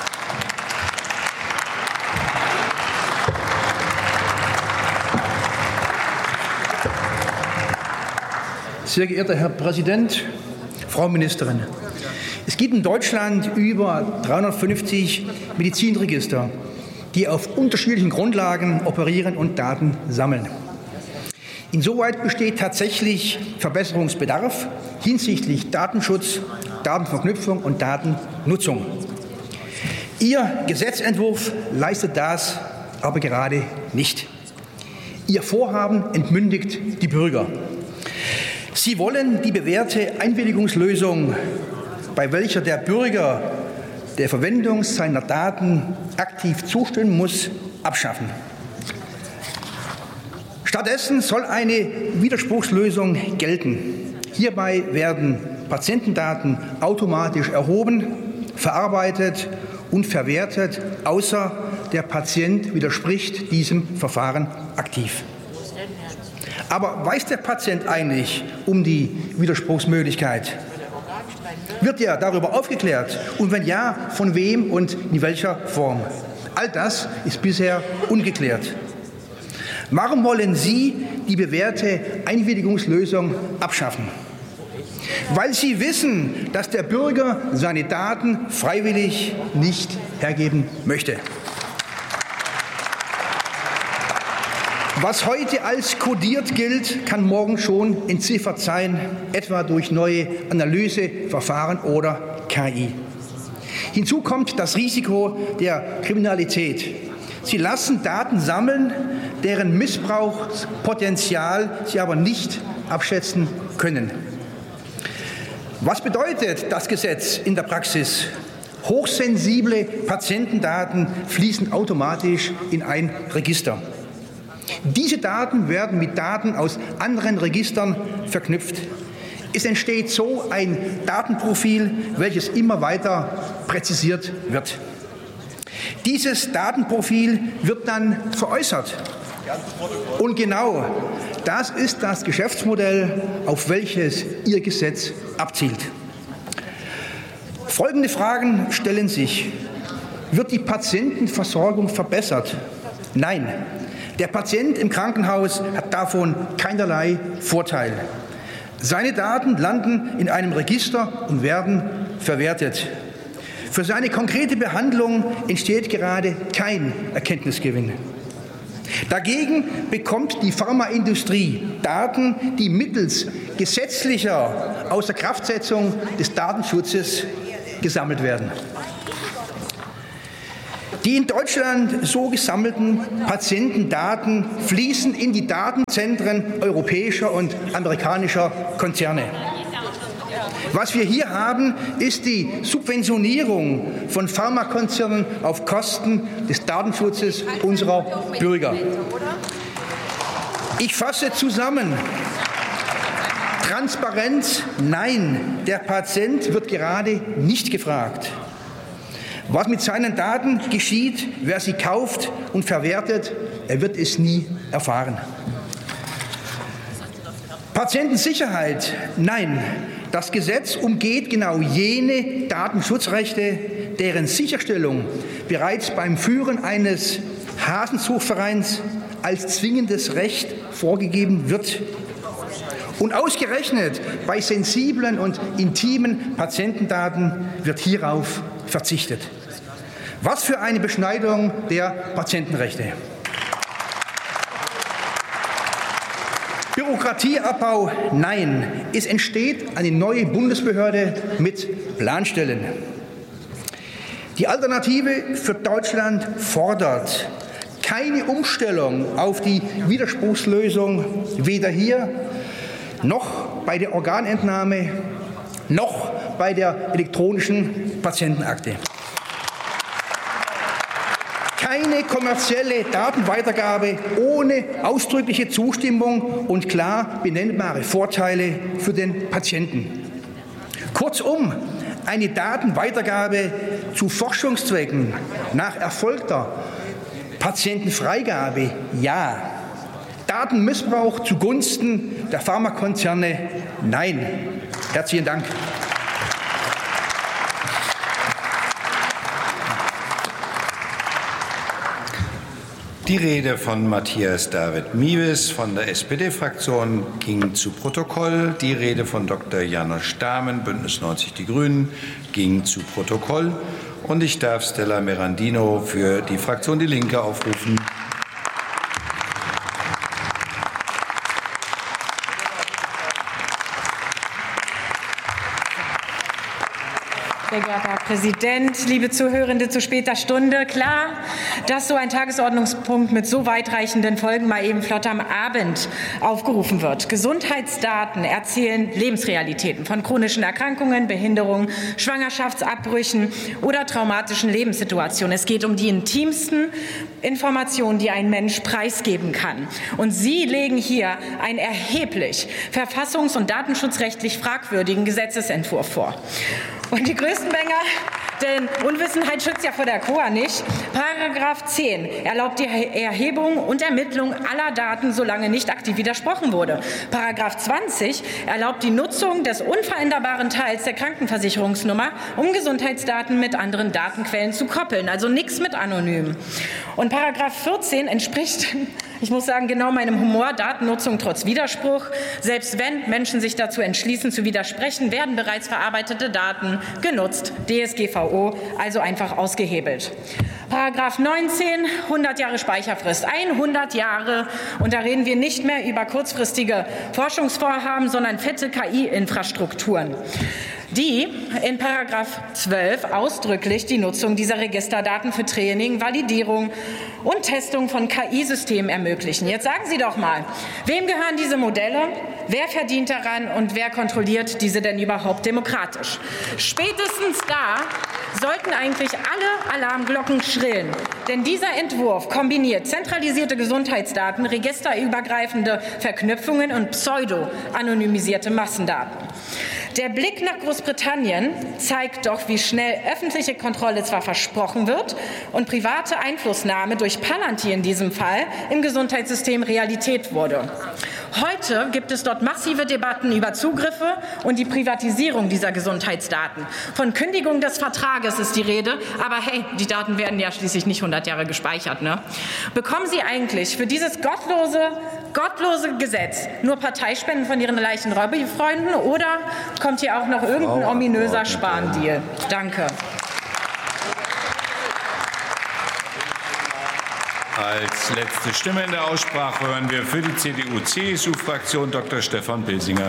Speaker 9: Sehr geehrter Herr Präsident, Frau Ministerin! Es gibt in Deutschland über 350 Medizinregister, die auf unterschiedlichen Grundlagen operieren und Daten sammeln. Insoweit besteht tatsächlich Verbesserungsbedarf hinsichtlich Datenschutz, Datenverknüpfung und Datennutzung. Ihr Gesetzentwurf leistet das aber gerade nicht. Ihr Vorhaben entmündigt die Bürger. Sie wollen die bewährte Einwilligungslösung, bei welcher der Bürger der Verwendung seiner Daten aktiv zustimmen muss, abschaffen. Stattdessen soll eine Widerspruchslösung gelten. Hierbei werden Patientendaten automatisch erhoben, verarbeitet und verwertet, außer der Patient widerspricht diesem Verfahren aktiv. Aber weiß der Patient eigentlich um die Widerspruchsmöglichkeit? Wird er darüber aufgeklärt? Und wenn ja, von wem und in welcher Form? All das ist bisher ungeklärt. Warum wollen Sie die bewährte Einwilligungslösung abschaffen? Weil Sie wissen, dass der Bürger seine Daten freiwillig nicht hergeben möchte. Was heute als kodiert gilt, kann morgen schon entziffert sein, etwa durch neue Analyseverfahren oder KI. Hinzu kommt das Risiko der Kriminalität. Sie lassen Daten sammeln, deren Missbrauchspotenzial Sie aber nicht abschätzen können. Was bedeutet das Gesetz in der Praxis? Hochsensible Patientendaten fließen automatisch in ein Register. Diese Daten werden mit Daten aus anderen Registern verknüpft. Es entsteht so ein Datenprofil, welches immer weiter präzisiert wird. Dieses Datenprofil wird dann veräußert. Und genau das ist das Geschäftsmodell, auf welches Ihr Gesetz abzielt. Folgende Fragen stellen sich. Wird die Patientenversorgung verbessert? Nein. Der Patient im Krankenhaus hat davon keinerlei Vorteil. Seine Daten landen in einem Register und werden verwertet. Für seine konkrete Behandlung entsteht gerade kein Erkenntnisgewinn. Dagegen bekommt die Pharmaindustrie Daten, die mittels gesetzlicher Außerkraftsetzung des Datenschutzes gesammelt werden. Die in Deutschland so gesammelten Patientendaten fließen in die Datenzentren europäischer und amerikanischer Konzerne. Was wir hier haben, ist die Subventionierung von Pharmakonzernen auf Kosten des Datenschutzes unserer Bürger. Ich fasse zusammen. Transparenz, nein, der Patient wird gerade nicht gefragt. Was mit seinen Daten geschieht, wer sie kauft und verwertet, er wird es nie erfahren. Patientensicherheit. Nein, das Gesetz umgeht genau jene Datenschutzrechte, deren Sicherstellung bereits beim Führen eines Hasenzuchtvereins als zwingendes Recht vorgegeben wird. Und ausgerechnet bei sensiblen und intimen Patientendaten wird hierauf verzichtet. Was für eine Beschneidung der Patientenrechte. Bürokratieabbau, nein. Es entsteht eine neue Bundesbehörde mit Planstellen. Die Alternative für Deutschland fordert keine Umstellung auf die Widerspruchslösung, weder hier noch bei der Organentnahme noch bei der elektronischen Patientenakte. Keine kommerzielle Datenweitergabe ohne ausdrückliche Zustimmung und klar benennbare Vorteile für den Patienten. Kurzum, eine Datenweitergabe zu Forschungszwecken nach erfolgter Patientenfreigabe, ja. Datenmissbrauch zugunsten der Pharmakonzerne, nein. Herzlichen Dank.
Speaker 2: Die Rede von Matthias David Miewes von der SPD-Fraktion ging zu Protokoll. Die Rede von Dr. János Dahmen, Bündnis 90 Die Grünen, ging zu Protokoll. Und ich darf Stella Merandino für die Fraktion Die Linke aufrufen.
Speaker 10: Sehr geehrter Herr Präsident, liebe Zuhörende zu später Stunde. Klar, dass so ein Tagesordnungspunkt mit so weitreichenden Folgen mal eben flott am Abend aufgerufen wird. Gesundheitsdaten erzählen Lebensrealitäten von chronischen Erkrankungen, Behinderungen, Schwangerschaftsabbrüchen oder traumatischen Lebenssituationen. Es geht um die intimsten Informationen, die ein Mensch preisgeben kann. Und Sie legen hier einen erheblich verfassungs- und datenschutzrechtlich fragwürdigen Gesetzesentwurf vor. Und die größten Bänger, denn Unwissenheit schützt ja vor der Koa nicht. Paragraph 10 erlaubt die Erhebung und Ermittlung aller Daten, solange nicht aktiv widersprochen wurde. Paragraph 20 erlaubt die Nutzung des unveränderbaren Teils der Krankenversicherungsnummer, um Gesundheitsdaten mit anderen Datenquellen zu koppeln. Also nichts mit anonym. Und Paragraph 14 entspricht, ich muss sagen, genau meinem Humor, Datennutzung trotz Widerspruch. Selbst wenn Menschen sich dazu entschließen zu widersprechen, werden bereits verarbeitete Daten genutzt. DSGVO, also einfach ausgehebelt. Paragraph 19, 100 Jahre Speicherfrist. 100 Jahre. Und da reden wir nicht mehr über kurzfristige Forschungsvorhaben, sondern fette KI-Infrastrukturen, die in Paragraph 12 ausdrücklich die Nutzung dieser Registerdaten für Training, Validierung und Testung von KI-Systemen ermöglichen. Jetzt sagen Sie doch mal, wem gehören diese Modelle? Wer verdient daran und wer kontrolliert diese denn überhaupt demokratisch? Spätestens da sollten eigentlich alle Alarmglocken schrillen. Denn dieser Entwurf kombiniert zentralisierte Gesundheitsdaten, registerübergreifende Verknüpfungen und pseudo-anonymisierte Massendaten. Der Blick nach Großbritannien zeigt doch, wie schnell öffentliche Kontrolle zwar versprochen wird und private Einflussnahme durch Palantir in diesem Fall im Gesundheitssystem Realität wurde. Heute gibt es dort massive Debatten über Zugriffe und die Privatisierung dieser Gesundheitsdaten. Von Kündigung des Vertrages ist die Rede, aber hey, die Daten werden ja schließlich nicht 100 Jahre gespeichert, ne? Bekommen Sie eigentlich für dieses gottlose Gesetz nur Parteispenden von Ihren leichten Lobbyfreunden oder kommt hier auch noch irgendein ominöser Spandeal? Danke.
Speaker 2: Als letzte Stimme in der Aussprache hören wir für die CDU-CSU-Fraktion Dr. Stefan Bilsinger.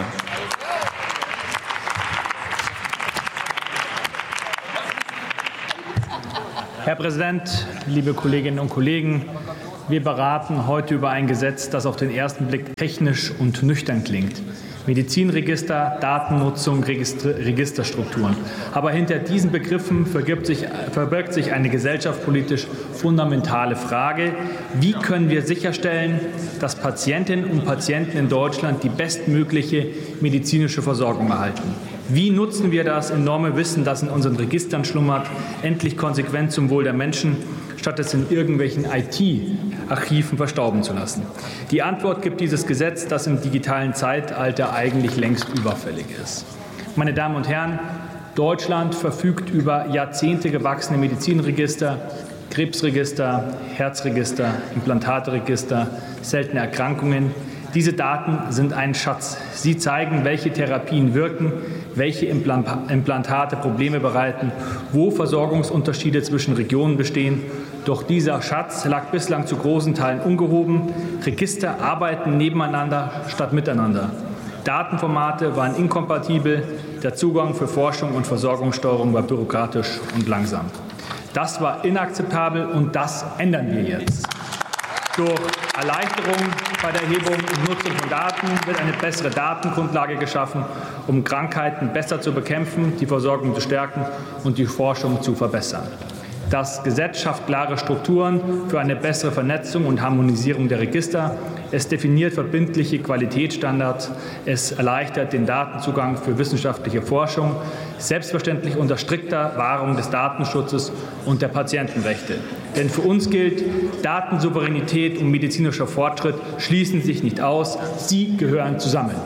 Speaker 11: Herr Präsident, liebe Kolleginnen und Kollegen! Wir beraten heute über ein Gesetz, das auf den ersten Blick technisch und nüchtern klingt. Medizinregister, Datennutzung, Registerstrukturen. Aber hinter diesen Begriffen verbirgt sich eine gesellschaftspolitisch fundamentale Frage. Wie können wir sicherstellen, dass Patientinnen und Patienten in Deutschland die bestmögliche medizinische Versorgung erhalten? Wie nutzen wir das enorme Wissen, das in unseren Registern schlummert, endlich konsequent zum Wohl der Menschen, statt es in irgendwelchen Archiven verstauben zu lassen. Die Antwort gibt dieses Gesetz, das im digitalen Zeitalter eigentlich längst überfällig ist. Meine Damen und Herren, Deutschland verfügt über Jahrzehnte gewachsene Medizinregister, Krebsregister, Herzregister, Implantateregister, seltene Erkrankungen. Diese Daten sind ein Schatz. Sie zeigen, welche Therapien wirken, welche Implantate Probleme bereiten, wo Versorgungsunterschiede zwischen Regionen bestehen. Doch dieser Schatz lag bislang zu großen Teilen ungehoben. Register arbeiten nebeneinander statt miteinander. Datenformate waren inkompatibel. Der Zugang für Forschung und Versorgungssteuerung war bürokratisch und langsam. Das war inakzeptabel und das ändern wir jetzt. Durch Erleichterung bei der Erhebung und Nutzung von Daten wird eine bessere Datengrundlage geschaffen, um Krankheiten besser zu bekämpfen, die Versorgung zu stärken und die Forschung zu verbessern. Das Gesetz schafft klare Strukturen für eine bessere Vernetzung und Harmonisierung der Register. Es definiert verbindliche Qualitätsstandards. Es erleichtert den Datenzugang für wissenschaftliche Forschung, selbstverständlich unter strikter Wahrung des Datenschutzes und der Patientenrechte. Denn für uns gilt, Datensouveränität und medizinischer Fortschritt schließen sich nicht aus, sie gehören zusammen.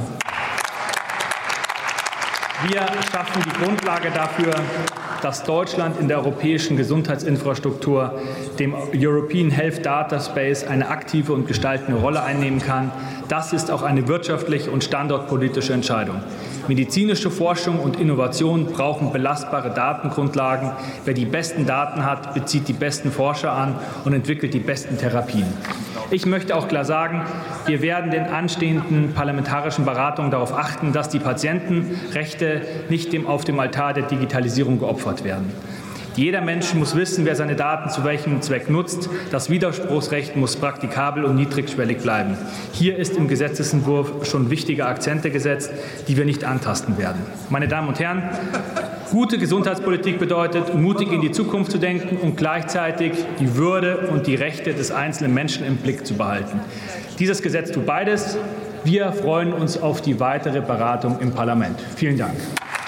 Speaker 11: Wir schaffen die Grundlage dafür, dass Deutschland in der europäischen Gesundheitsinfrastruktur, dem European Health Data Space, eine aktive und gestaltende Rolle einnehmen kann. Das ist auch eine wirtschaftliche und standortpolitische Entscheidung. Medizinische Forschung und Innovation brauchen belastbare Datengrundlagen. Wer die besten Daten hat, bezieht die besten Forscher an und entwickelt die besten Therapien. Ich möchte auch klar sagen, wir werden den anstehenden parlamentarischen Beratungen darauf achten, dass die Patientenrechte nicht auf dem Altar der Digitalisierung geopfert werden. Jeder Mensch muss wissen, wer seine Daten zu welchem Zweck nutzt. Das Widerspruchsrecht muss praktikabel und niedrigschwellig bleiben. Hier ist im Gesetzesentwurf schon wichtige Akzente gesetzt, die wir nicht antasten werden. Meine Damen und Herren, gute Gesundheitspolitik bedeutet, mutig in die Zukunft zu denken und gleichzeitig die Würde und die Rechte des einzelnen Menschen im Blick zu behalten. Dieses Gesetz tut beides. Wir freuen uns auf die weitere Beratung im Parlament. Vielen Dank.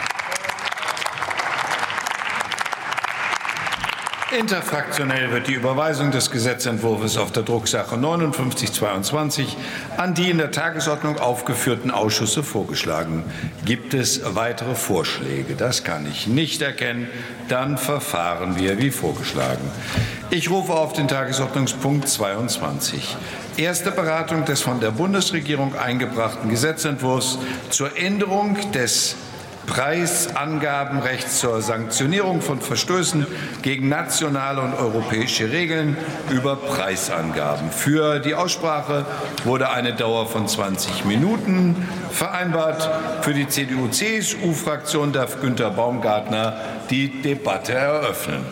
Speaker 2: Interfraktionell wird die Überweisung des Gesetzentwurfs auf der Drucksache 5922 an die in der Tagesordnung aufgeführten Ausschüsse vorgeschlagen. Gibt es weitere Vorschläge? Das kann ich nicht erkennen. Dann verfahren wir wie vorgeschlagen. Ich rufe auf den Tagesordnungspunkt 22. Erste Beratung des von der Bundesregierung eingebrachten Gesetzentwurfs zur Änderung des Preisangabenrechts zur Sanktionierung von Verstößen gegen nationale und europäische Regeln über Preisangaben. Für die Aussprache wurde eine Dauer von 20 Minuten vereinbart. Für die CDU-CSU-Fraktion darf Günther Baumgartner die Debatte eröffnen.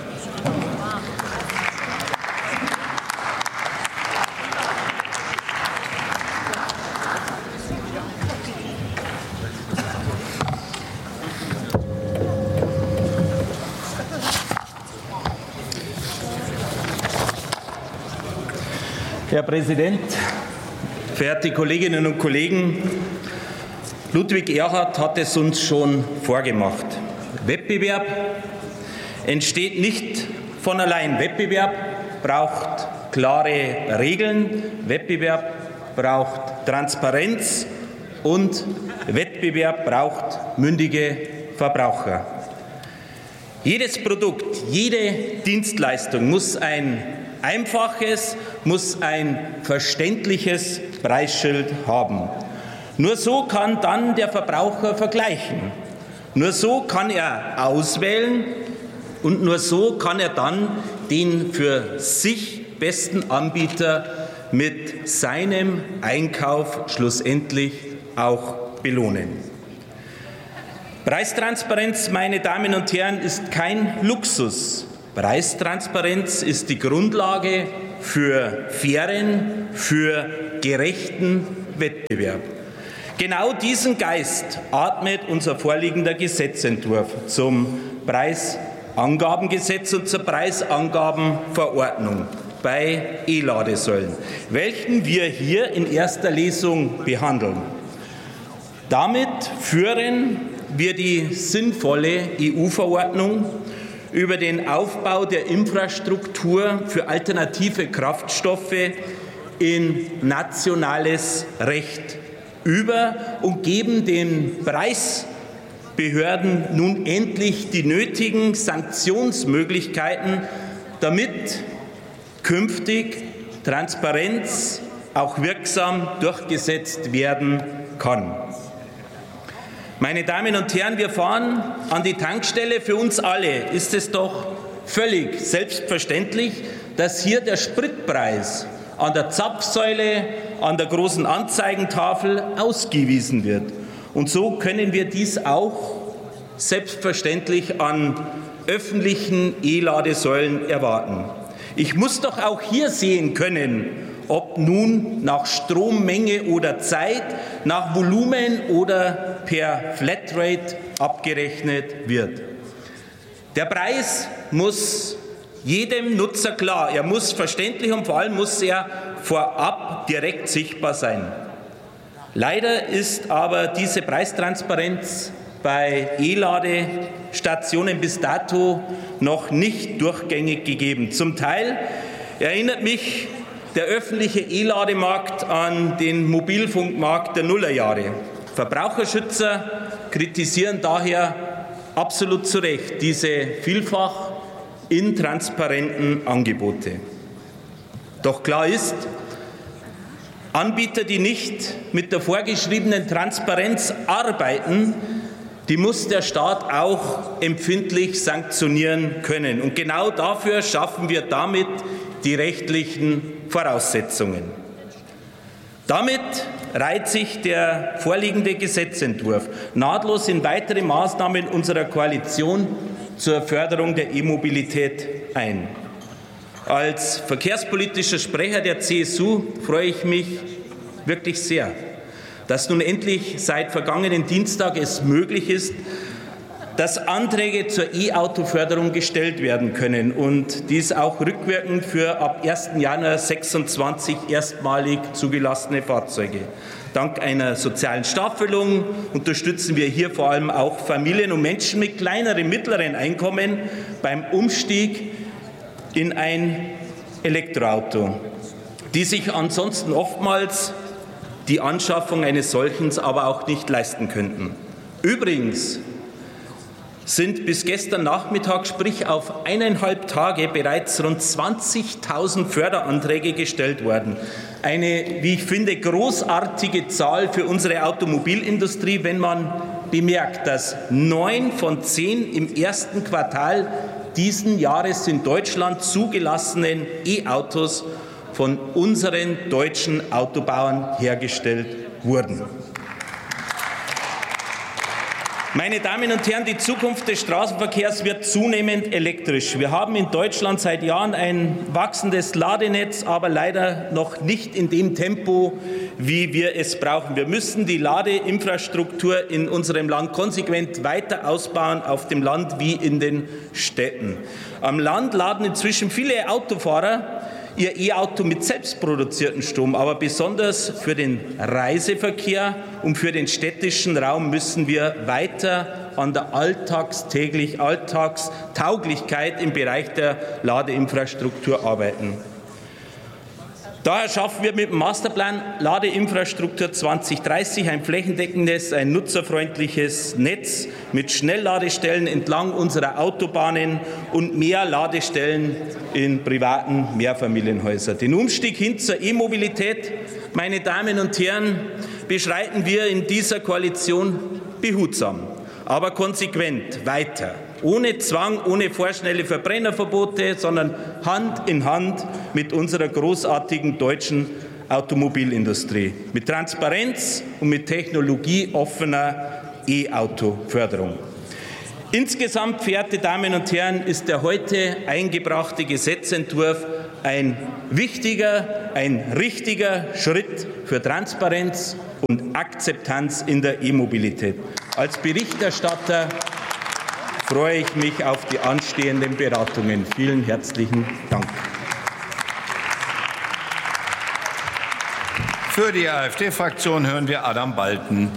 Speaker 12: Herr Präsident, verehrte Kolleginnen und Kollegen! Ludwig Erhard hat es uns schon vorgemacht. Wettbewerb entsteht nicht von allein. Wettbewerb braucht klare Regeln, Wettbewerb braucht Transparenz und Wettbewerb braucht mündige Verbraucher. Jedes Produkt, jede Dienstleistung muss ein einfaches, muss ein verständliches Preisschild haben. Nur so kann dann der Verbraucher vergleichen. Nur so kann er auswählen und nur so kann er dann den für sich besten Anbieter mit seinem Einkauf schlussendlich auch belohnen. Preistransparenz, meine Damen und Herren, ist kein Luxus. Preistransparenz ist die Grundlage für fairen, für gerechten Wettbewerb. Genau diesen Geist atmet unser vorliegender Gesetzentwurf zum Preisangabengesetz und zur Preisangabenverordnung bei E-Ladesäulen, welchen wir hier in erster Lesung behandeln. Damit führen wir die sinnvolle EU-Verordnung über den Aufbau der Infrastruktur für alternative Kraftstoffe in nationales Recht über und geben den Preisbehörden nun endlich die nötigen Sanktionsmöglichkeiten, damit künftig Transparenz auch wirksam durchgesetzt werden kann. Meine Damen und Herren, wir fahren an die Tankstelle. Für uns alle ist es doch völlig selbstverständlich, dass hier der Spritpreis an der Zapfsäule, an der großen Anzeigentafel ausgewiesen wird. Und so können wir dies auch selbstverständlich an öffentlichen E-Ladesäulen erwarten. Ich muss doch auch hier sehen können, ob nun nach Strommenge oder Zeit, nach Volumen oder per Flatrate abgerechnet wird. Der Preis muss jedem Nutzer klar, er muss verständlich und vor allem muss er vorab direkt sichtbar sein. Leider ist aber diese Preistransparenz bei E-Ladestationen bis dato noch nicht durchgängig gegeben. Zum Teil erinnert mich der öffentliche E-Lademarkt an den Mobilfunkmarkt der Nullerjahre. Verbraucherschützer kritisieren daher absolut zu Recht diese vielfach intransparenten Angebote. Doch klar ist, Anbieter, die nicht mit der vorgeschriebenen Transparenz arbeiten, die muss der Staat auch empfindlich sanktionieren können. Und genau dafür schaffen wir damit die rechtlichen Voraussetzungen. Damit reiht sich der vorliegende Gesetzentwurf nahtlos in weitere Maßnahmen unserer Koalition zur Förderung der E-Mobilität ein. Als verkehrspolitischer Sprecher der CSU freue ich mich wirklich sehr, dass nun endlich seit vergangenen Dienstag es möglich ist, dass Anträge zur E-Auto-Förderung gestellt werden können und dies auch rückwirkend für ab 1. Januar 2026 erstmalig zugelassene Fahrzeuge. Dank einer sozialen Staffelung unterstützen wir hier vor allem auch Familien und Menschen mit kleineren, mittleren Einkommen beim Umstieg in ein Elektroauto, die sich ansonsten oftmals die Anschaffung eines solchen aber auch nicht leisten könnten. Übrigens sind bis gestern Nachmittag, sprich auf 1,5 Tage, bereits rund 20.000 Förderanträge gestellt worden. Eine, wie ich finde, großartige Zahl für unsere Automobilindustrie, wenn man bemerkt, dass 9 von 10 im ersten Quartal diesen Jahres in Deutschland zugelassenen E-Autos von unseren deutschen Autobauern hergestellt wurden. Meine Damen und Herren, die Zukunft des Straßenverkehrs wird zunehmend elektrisch. Wir haben in Deutschland seit Jahren ein wachsendes Ladenetz, aber leider noch nicht in dem Tempo, wie wir es brauchen. Wir müssen die Ladeinfrastruktur in unserem Land konsequent weiter ausbauen, auf dem Land wie in den Städten. Am Land laden inzwischen viele Autofahrer ihr E-Auto mit selbstproduziertem Strom. Aber besonders für den Reiseverkehr und für den städtischen Raum müssen wir weiter an der Alltagstauglichkeit im Bereich der Ladeinfrastruktur arbeiten. Daher schaffen wir mit dem Masterplan Ladeinfrastruktur 2030 ein flächendeckendes, ein nutzerfreundliches Netz mit Schnellladestellen entlang unserer Autobahnen und mehr Ladestellen in privaten Mehrfamilienhäusern. Den Umstieg hin zur E-Mobilität, meine Damen und Herren, beschreiten wir in dieser Koalition behutsam, aber konsequent weiter. Ohne Zwang, ohne vorschnelle Verbrennerverbote, sondern Hand in Hand mit unserer großartigen deutschen Automobilindustrie. Mit Transparenz und mit technologieoffener E-Auto-Förderung. Insgesamt, verehrte Damen und Herren, ist der heute eingebrachte Gesetzentwurf ein wichtiger, ein richtiger Schritt für Transparenz und Akzeptanz in der E-Mobilität. Als Berichterstatter freue ich mich auf die anstehenden Beratungen. Vielen herzlichen Dank.
Speaker 2: Für die AfD-Fraktion hören wir Adam Balten.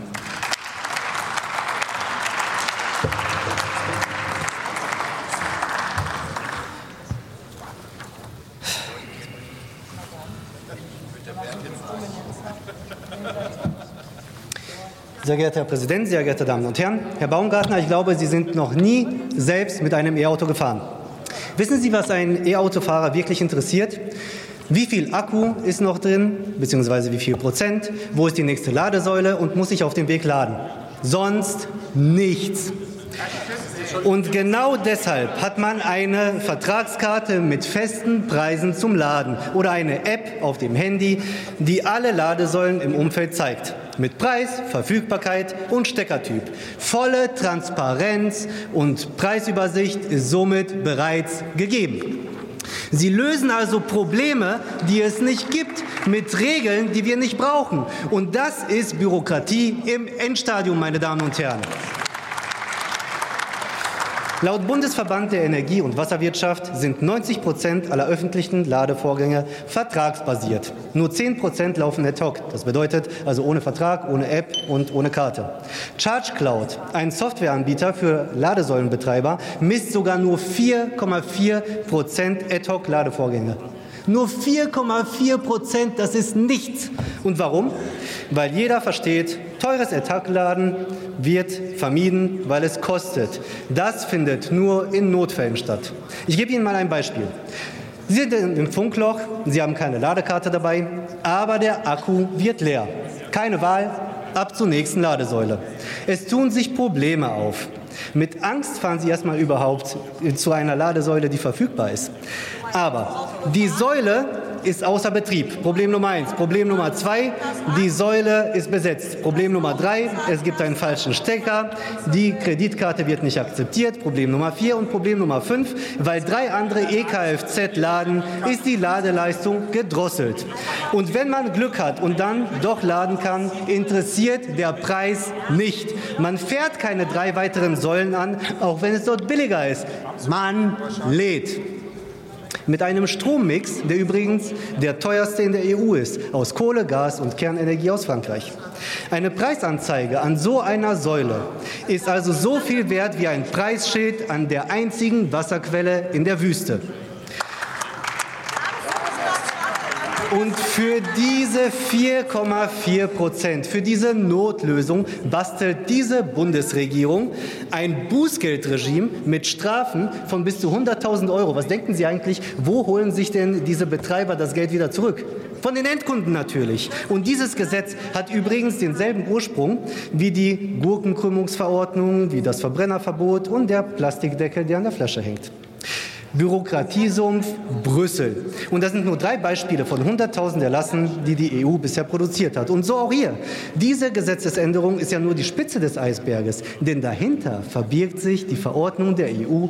Speaker 13: Sehr geehrter Herr Präsident, sehr geehrte Damen und Herren! Herr Baumgartner, ich glaube, Sie sind noch nie selbst mit einem E-Auto gefahren. Wissen Sie, was einen E-Autofahrer wirklich interessiert? Wie viel Akku ist noch drin, beziehungsweise wie viel Prozent? Wo ist die nächste Ladesäule und muss ich auf dem Weg laden? Sonst nichts. Und genau deshalb hat man eine Vertragskarte mit festen Preisen zum Laden oder eine App auf dem Handy, die alle Ladesäulen im Umfeld zeigt. Mit Preis, Verfügbarkeit und Steckertyp. Volle Transparenz und Preisübersicht ist somit bereits gegeben. Sie lösen also Probleme, die es nicht gibt, mit Regeln, die wir nicht brauchen. Und das ist Bürokratie im Endstadium, meine Damen und Herren. Laut Bundesverband der Energie- und Wasserwirtschaft sind 90% aller öffentlichen Ladevorgänge vertragsbasiert. Nur 10% laufen ad hoc. Das bedeutet also ohne Vertrag, ohne App und ohne Karte. ChargeCloud, ein Softwareanbieter für Ladesäulenbetreiber, misst sogar nur 4,4% ad hoc Ladevorgänge. Nur 4,4%, das ist nichts. Und warum? Weil jeder versteht, teures Ad-hoc-Laden wird vermieden, weil es kostet. Das findet nur in Notfällen statt. Ich gebe Ihnen mal ein Beispiel. Sie sind im Funkloch, Sie haben keine Ladekarte dabei, aber der Akku wird leer. Keine Wahl, ab zur nächsten Ladesäule. Es tun sich Probleme auf. Mit Angst fahren Sie erstmal überhaupt zu einer Ladesäule, die verfügbar ist. Aber die Säule ist außer Betrieb. Problem Nummer 1. Problem Nummer 2, die Säule ist besetzt. Problem Nummer 3, es gibt einen falschen Stecker. Die Kreditkarte wird nicht akzeptiert. Problem Nummer 4 und Problem Nummer 5, weil 3 andere E-Kfz laden, ist die Ladeleistung gedrosselt. Und wenn man Glück hat und dann doch laden kann, interessiert der Preis nicht. Man fährt keine 3 weiteren Säulen an, auch wenn es dort billiger ist. Man lädt. Mit einem Strommix, der übrigens der teuerste in der EU ist, aus Kohle, Gas und Kernenergie aus Frankreich. Eine Preisanzeige an so einer Säule ist also so viel wert wie ein Preisschild an der einzigen Wasserquelle in der Wüste. Und für diese 4,4%, für diese Notlösung bastelt diese Bundesregierung ein Bußgeldregime mit Strafen von bis zu 100.000 €. Was denken Sie eigentlich, wo holen sich denn diese Betreiber das Geld wieder zurück? Von den Endkunden natürlich. Und dieses Gesetz hat übrigens denselben Ursprung wie die Gurkenkrümmungsverordnung, wie das Verbrennerverbot und der Plastikdeckel, der an der Flasche hängt. Bürokratiesumpf Brüssel. Und das sind nur 3 Beispiele von 100.000 Erlassen, die die EU bisher produziert hat. Und so auch hier. Diese Gesetzesänderung ist ja nur die Spitze des Eisberges. Denn dahinter verbirgt sich die Verordnung der EU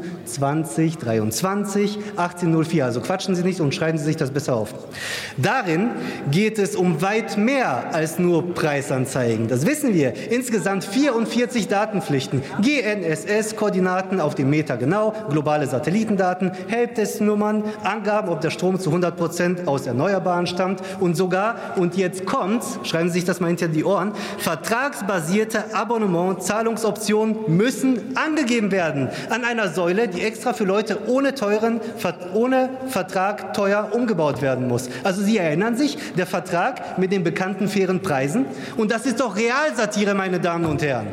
Speaker 13: 2023/1804. Also quatschen Sie nicht und schreiben Sie sich das besser auf. Darin geht es um weit mehr als nur Preisanzeigen. Das wissen wir. Insgesamt 44 Datenpflichten. GNSS-Koordinaten auf dem Meter genau, globale Satellitendaten, Helpdesk-Nummern, Angaben, ob der Strom zu 100% aus Erneuerbaren stammt und sogar, und jetzt kommt's, schreiben Sie sich das mal hinter die Ohren, vertragsbasierte Abonnement-Zahlungsoptionen müssen angegeben werden an einer Säule, die extra für Leute ohne Vertrag teuer umgebaut werden muss. Also Sie erinnern sich, der Vertrag mit den bekannten fairen Preisen? Und das ist doch Realsatire, meine Damen und Herren.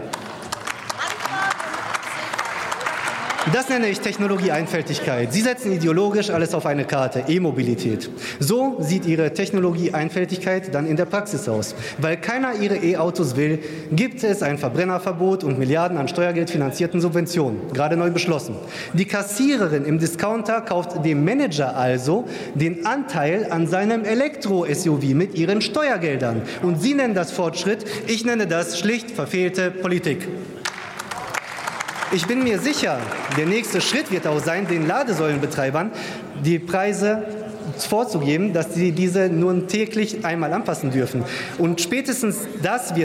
Speaker 13: Das nenne ich Technologieeinfältigkeit. Sie setzen ideologisch alles auf eine Karte, E-Mobilität. So sieht Ihre Technologieeinfältigkeit dann in der Praxis aus. Weil keiner Ihre E-Autos will, gibt es ein Verbrennerverbot und Milliarden an Steuergeld finanzierten Subventionen, gerade neu beschlossen. Die Kassiererin im Discounter kauft dem Manager also den Anteil an seinem Elektro-SUV mit ihren Steuergeldern. Und Sie nennen das Fortschritt, ich nenne das schlicht verfehlte Politik. Ich bin mir sicher, der nächste Schritt wird auch sein, den Ladesäulenbetreibern die Preise vorzugeben, dass sie diese nur täglich einmal anpassen dürfen. Und spätestens das wird